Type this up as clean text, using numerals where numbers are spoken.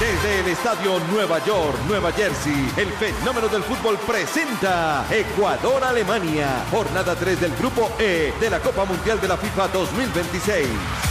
Desde el Estadio Nueva York, Nueva Jersey, el fenómeno del fútbol presenta Ecuador-Alemania, jornada 3 del Grupo E de la Copa Mundial de la FIFA 2026.